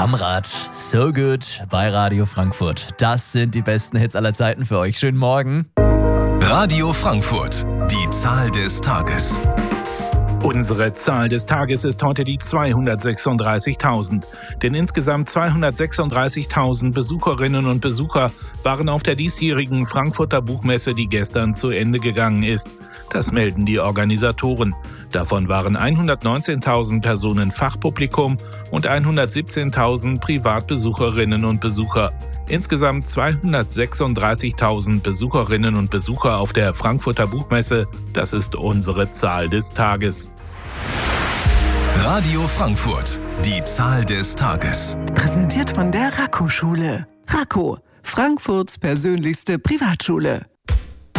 Am Rad, so good bei Radio Frankfurt. Das sind die besten Hits aller Zeiten für euch. Schönen Morgen. Radio Frankfurt, die Zahl des Tages. Unsere Zahl des Tages ist heute die 236.000. Denn insgesamt 236.000 Besucherinnen und Besucher waren auf der diesjährigen Frankfurter Buchmesse, die gestern zu Ende gegangen ist. Das melden die Organisatoren. Davon waren 119.000 Personen Fachpublikum und 117.000 Privatbesucherinnen und Besucher. Insgesamt 236.000 Besucherinnen und Besucher auf der Frankfurter Buchmesse. Das ist unsere Zahl des Tages. Radio Frankfurt, die Zahl des Tages. Präsentiert von der Raco-Schule. Raco, Frankfurts persönlichste Privatschule.